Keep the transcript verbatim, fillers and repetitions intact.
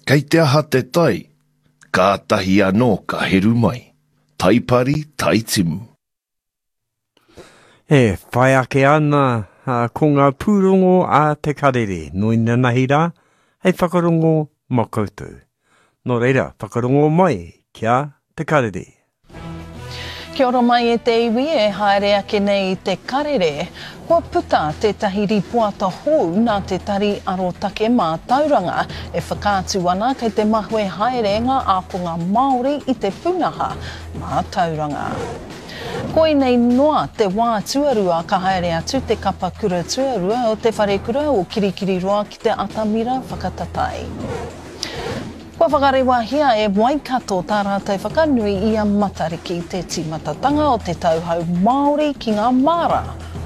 Kei te aha te tai, ka tahi anō ka heru mai. Taipari, taitimu. E whai ake ana uh, ko ngā pūrongo a te karere. Nui nanahi rā, hei whakarongo mā koutou. Nō reira, whakarongo mai kia te karere. Kia ora mai e te iwi e haere ake nei te karere. Kua puta tētahi ripuata hou nā te tari arotake mā tauranga e whakaatu ana kei te mahue haere ngā ākonga Māori i te punaha mā tauranga. Koi nei noa te wā tuarua ka haere atu te kapa kura tuarua o te whare kura o kirikiri roa ki te atamira whakatatai. Kua whakarewa hia e Waikato tā rātou whakanui i a matariki te timatatanga o te tauhau Māori ki ngā Māra